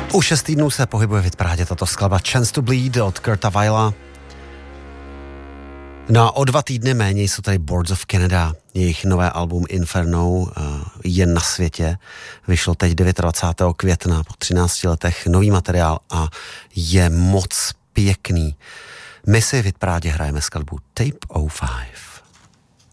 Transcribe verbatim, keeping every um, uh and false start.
Už šest týdnů se pohybuje v hitparádě tato skladba Chance to Bleed od Kurta Weila. No o dva týdny méně jsou tady Boards of Canada. Jejich nové album Inferno je na světě. Vyšlo teď dvacátého devátého května po třinácti letech nový materiál a je moc pěkný. My si v hitparádě hrajeme skladbu Tape nula pět.